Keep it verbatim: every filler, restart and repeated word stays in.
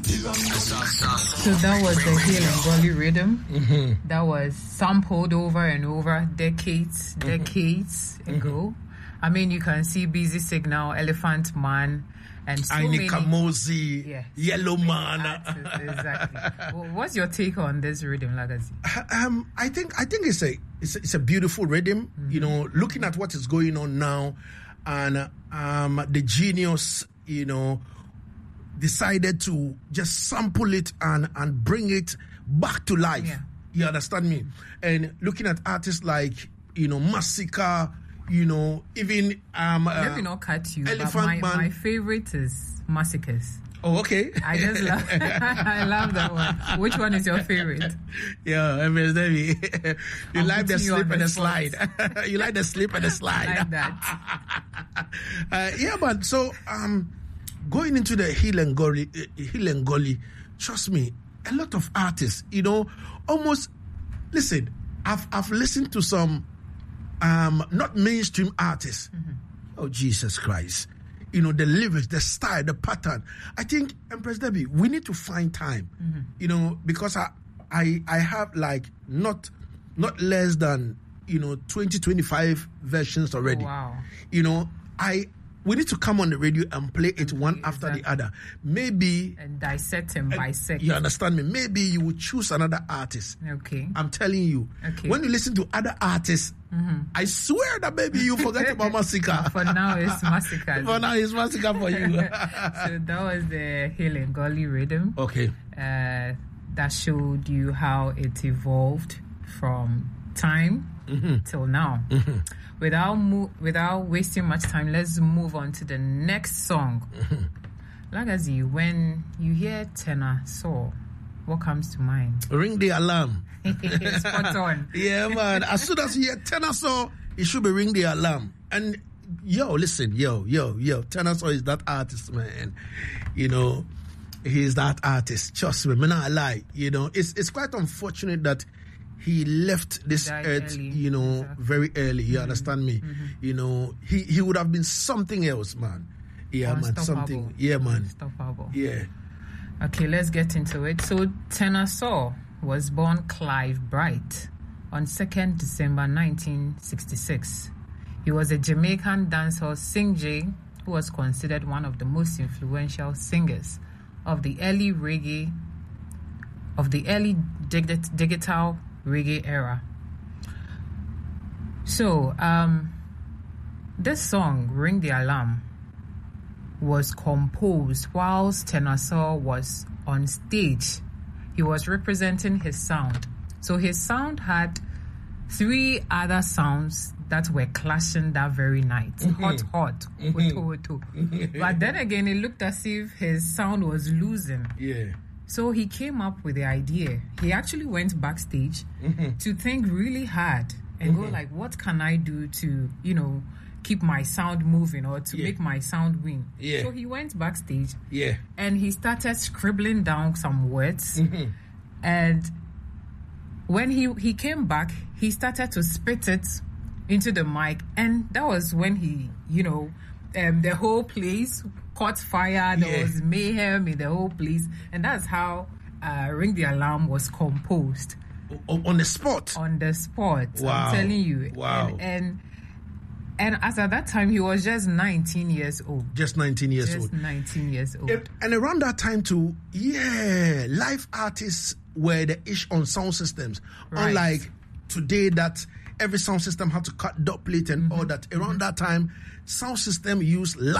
So that was the Hill and Gully rhythm. Mm-hmm. That was sampled over and over decades, decades mm-hmm. ago. I mean, you can see Busy Signal, Elephant Man, and so Aini many... Kamosi, yeah, Yellow Man. Artists, exactly. Well, what's your take on this rhythm, Lagazi? Um, I think I think it's a it's a, it's a beautiful rhythm. Mm-hmm. You know, looking at what is going on now, and um, the genius, you know, decided to just sample it and and bring it back to life. Yeah. You understand me? And looking at artists like, you know, Masika, you know, even um uh, let me not cut you, but my, my favorite is Massacres. Oh, okay. I just love I love that one. Which one is your favorite? Yeah, I mean, you I'm like the slip and the, the slide. You like the slip and the slide. I like that. uh, yeah, but so um going into the Hill and Gully, uh, Hill and Gully, trust me, a lot of artists, you know, almost listen. I've I've listened to some. Um, not mainstream artists. Mm-hmm. Oh, Jesus Christ. You know, the lyrics, the style, the pattern. I think, Empress Debbie, we need to find time, mm-hmm. you know, because I, I I have like not not less than, you know, twenty, twenty-five versions already. Oh, wow. You know, I we need to come on the radio and play it one exactly. after the other. Maybe... And dissect and bisect. You understand me? Maybe you would choose another artist. Okay. I'm telling you. Okay. When you listen to other artists, mm-hmm. I swear that maybe you forget about Masika. For now, it's Masika. For now, it's Masika for you. So that was the Hill and Gully rhythm. Okay. Uh, that showed you how it evolved from time mm-hmm. till now. Mm-hmm. Without mo- without wasting much time, let's move on to the next song. Mm-hmm. Lagazi, when you hear Tenor Saw, what comes to mind? Ring the alarm. Spot on. Yeah, man. As soon as you hear Tenor Saw, it should be ring the alarm. And yo, listen, yo, yo, yo, Tenor Saw is that artist, man. You know, he's that artist. Trust me, man, I lie. You know, it's it's quite unfortunate that he left this earth, early. you know, exactly. very early. You mm-hmm. understand me? Mm-hmm. You know, he, he would have been something else, man. Yeah, man, something. Yeah, man. Unstoppable. Yeah. Okay, let's get into it. So, Tenor Saw was born Clive Bright on second of December nineteen sixty-six. He was a Jamaican dancehall singer who was considered one of the most influential singers of the early reggae, of the early dig- digital reggae era. So, um, this song, Ring the Alarm, was composed whilst Tenor Saw was on stage. He was representing his sound. So his sound had three other sounds that were clashing that very night. Mm-hmm. Hot, hot. Mm-hmm. Oto, oto. But then again, it looked as if his sound was losing. Yeah. So he came up with the idea. He actually went backstage mm-hmm. to think really hard and mm-hmm. go like, what can I do to, you know, keep my sound moving or to yeah. make my sound win? Yeah. So he went backstage yeah. and he started scribbling down some words. Mm-hmm. And when he, he came back, he started to spit it into the mic. And that was when he, you know, um, the whole place caught fire. There yeah. was mayhem in the whole place. And that's how uh, Ring the Alarm was composed. O- on the spot? On the spot. Wow. I'm telling you. Wow. And, and And as at that time, he was just nineteen years old. Just nineteen years just old. Just nineteen years old. It, and around that time too, yeah, live artists were the ish on sound systems. Right. Unlike today that every sound system had to cut dub plate and mm-hmm. all that. Around mm-hmm. that time, sound system used